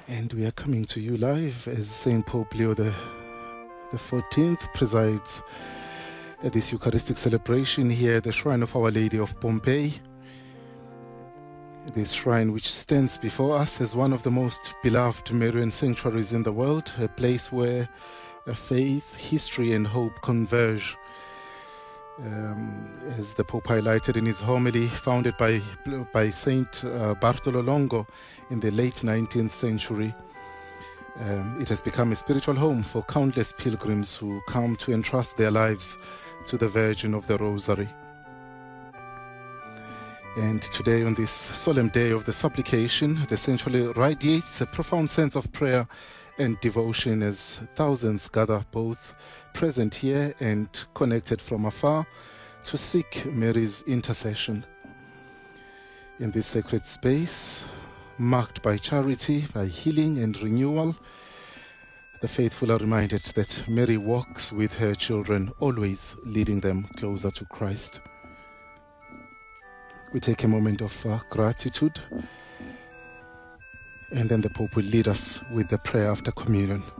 And we are coming to you live as St. Pope Leo the 14th presides at this Eucharistic celebration here at the Shrine of Our Lady of Pompeii. This shrine which stands before us as one of the most beloved Marian sanctuaries in the world, a place where faith, history and hope converge. As the Pope highlighted in his homily, founded by Saint Bartolo Longo in the late 19th century, it has become a spiritual home for countless pilgrims who come to entrust their lives to the Virgin of the Rosary. And today, on this solemn day of the supplication, the sanctuary radiates a profound sense of prayer and devotion as thousands gather, both present here and connected from afar, to seek Mary's intercession. In this sacred space, marked by charity, by healing and renewal, the faithful are reminded that Mary walks with her children, always leading them closer to Christ. We take a moment of gratitude, and then the Pope will lead us with the prayer after communion.